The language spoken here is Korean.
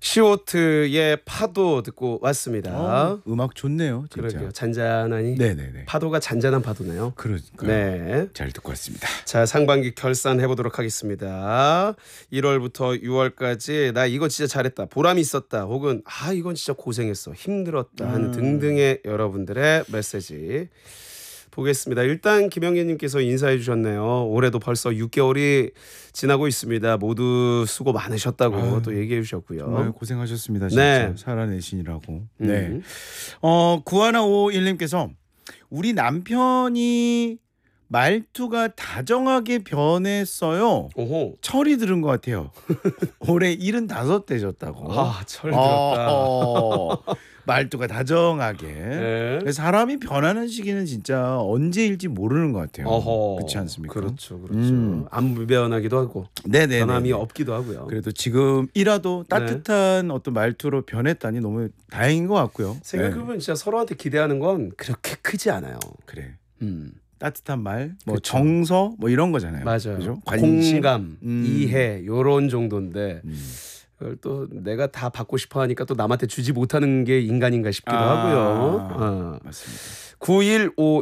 시오트의 파도 듣고 왔습니다. 음악 좋네요, 진짜. 그러게요. 잔잔하니. 네네네. 파도가 잔잔한 파도네요. 그러니까 네. 잘 듣고 왔습니다. 자, 상반기 결산해 보도록 하겠습니다. 1월부터 6월까지 나 이거 진짜 잘했다, 보람이 있었다, 혹은 아 이건 진짜 고생했어, 힘들었다 하는 등등의 여러분들의 메시지 보겠습니다. 일단 김영애님께서 인사해 주셨네요. 올해도 벌써 6개월이 지나고 있습니다. 모두 수고 많으셨다고 아유, 또 얘기해 주셨고요. 정말 고생하셨습니다, 진짜. 네. 살아내시느라고. 네. 음. 9151님께서 우리 남편이 말투가 다정하게 변했어요. 오호. 철이 들은 것 같아요. 올해 75 되셨다고. 아, 철 들었다. 말투가 다정하게. 네. 사람이 변하는 시기는 진짜 언제일지 모르는 것 같아요. 어허. 그렇지 않습니까? 그렇죠, 그렇죠. 안 변하기도 하고 네네. 변함이 없기도 하고요. 그래도 지금이라도 따뜻한 어떤 말투로 변했다니 너무 다행인 것 같고요. 생각해보면 진짜 서로한테 기대하는 건 그렇게 크지 않아요. 그래. 음. 따뜻한 말, 뭐 그쵸. 정서, 뭐 이런 거잖아요. 맞아요. 그죠? 관심, 공감, 이해 요런 정도인데 그걸 또 내가 다 받고 싶어 하니까 또 남한테 주지 못하는 게 인간인가 싶기도 하고요. 맞습니다. 9152